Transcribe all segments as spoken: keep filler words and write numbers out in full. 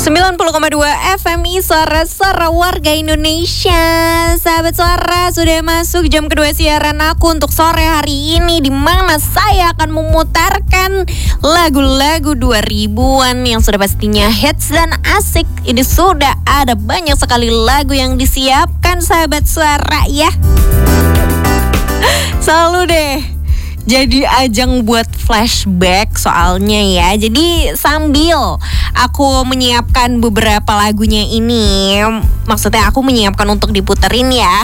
sembilan puluh koma dua F M I Suara-suara Warga Indonesia. Sahabat Suara, sudah masuk jam kedua siaran aku untuk sore hari ini, di mana saya akan memutarkan lagu-lagu dua ribuan yang sudah pastinya hits dan asik. Ini sudah ada banyak sekali lagu yang disiapkan sahabat Suara ya. Selalu deh jadi ajang buat flashback soalnya ya. Jadi sambil aku menyiapkan beberapa lagunya ini, maksudnya aku menyiapkan untuk diputerin ya.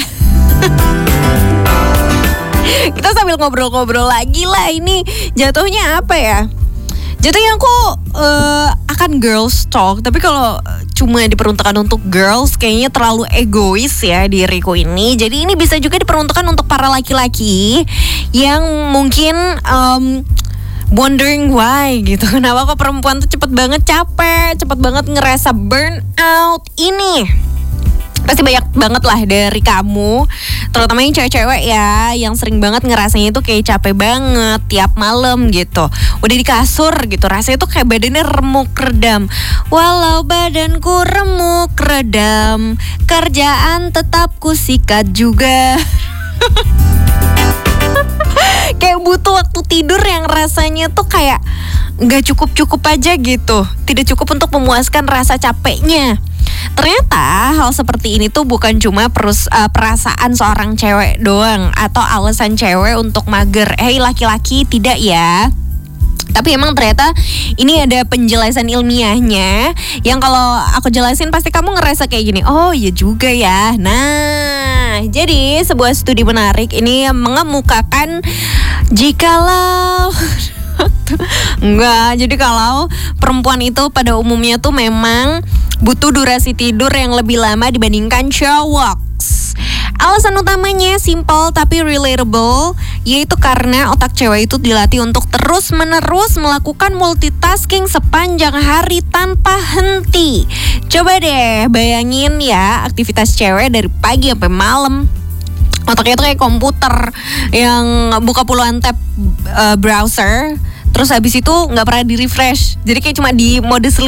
Kita sambil ngobrol-ngobrol lagi lah. Ini jatuhnya apa ya? Jatuhnya aku uh, akan girls talk, tapi kalau cuma diperuntukkan untuk girls kayaknya terlalu egois ya diriku ini. Jadi ini bisa juga diperuntukkan untuk para laki-laki yang mungkin um, wondering why gitu. Kenapa kok perempuan tuh cepet banget capek, cepet banget ngerasa burn out. Ini pasti banyak banget lah dari kamu, terutama yang cewek-cewek ya, yang sering banget ngerasanya itu kayak capek banget tiap malam gitu. Udah di kasur gitu, rasanya tuh kayak badannya remuk redam. Walau badanku remuk redam, kerjaan tetap ku sikat juga. Kayak butuh waktu tidur yang rasanya tuh kayak gak cukup-cukup aja gitu. Tidak cukup untuk memuaskan rasa capeknya. Ternyata hal seperti ini tuh bukan cuma perus, uh, perasaan seorang cewek doang atau alasan cewek untuk mager. Hei laki-laki, tidak ya. Tapi emang ternyata ini ada penjelasan ilmiahnya yang kalau aku jelasin pasti kamu ngerasa kayak gini. Oh iya juga ya. Nah, jadi sebuah studi menarik ini mengemukakan jikalau enggak, jadi kalau perempuan itu pada umumnya tuh memang butuh durasi tidur yang lebih lama dibandingkan cowok. Alasan utamanya simple tapi relatable, yaitu karena otak cewek itu dilatih untuk terus-menerus melakukan multitasking sepanjang hari tanpa henti. Coba deh bayangin ya aktivitas cewek dari pagi sampai malam. Otaknya itu kayak komputer yang buka puluhan tab uh, browser, terus habis itu nggak pernah di refresh. Jadi kayak cuma di mode sleep